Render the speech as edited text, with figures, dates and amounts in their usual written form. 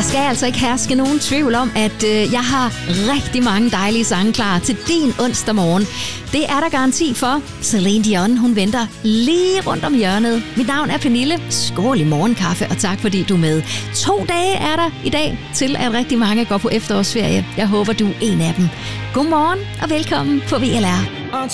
Der skal altså ikke herske nogen tvivl om, at jeg har rigtig mange dejlige sange klar til din onsdag morgen. Det er der garanti for. Celine Dion, hun venter lige rundt om hjørnet. Mit navn er Pernille. Skål i morgenkaffe, og tak fordi du er med. 2 dage er der i dag til, at rigtig mange går på efterårsferie. Jeg håber, du er en af dem. Godmorgen og velkommen på VLR.